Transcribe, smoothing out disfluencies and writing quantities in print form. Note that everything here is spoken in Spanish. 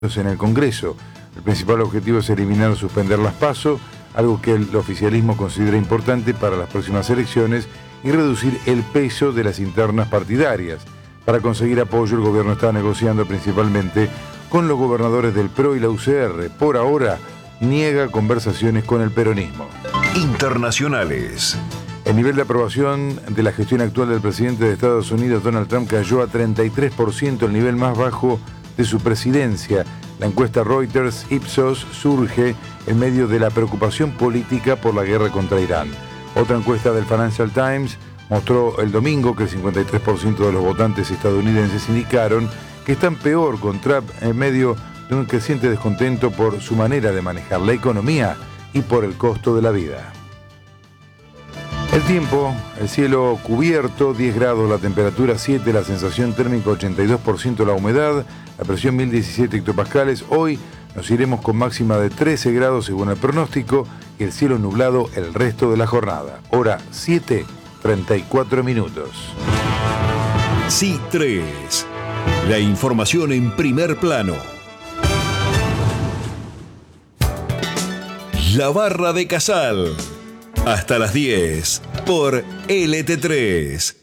en el Congreso. El principal objetivo es eliminar o suspender las PASO, algo que el oficialismo considera importante para las próximas elecciones, y reducir el peso de las internas partidarias. Para conseguir apoyo, el gobierno está negociando principalmente con los gobernadores del PRO y la UCR. Por ahora, niega conversaciones con el peronismo. Internacionales. El nivel de aprobación de la gestión actual del presidente de Estados Unidos, Donald Trump, cayó a 33%, el nivel más bajo de su presidencia. La encuesta Reuters Ipsos surge en medio de la preocupación política por la guerra contra Irán. Otra encuesta del Financial Times mostró el domingo que el 53% de los votantes estadounidenses indicaron que están peor con Trump en medio de un creciente descontento por su manera de manejar la economía y por el costo de la vida. El tiempo, el cielo cubierto, 10 grados, la temperatura 7, la sensación térmica 82%, la humedad, la presión 1017 hectopascales. Hoy nos iremos con máxima de 13 grados según el pronóstico y el cielo nublado el resto de la jornada. Hora 7:34 minutos. Sí 3. La información en primer plano. La Barra de Casal. Hasta las 10 por LT3.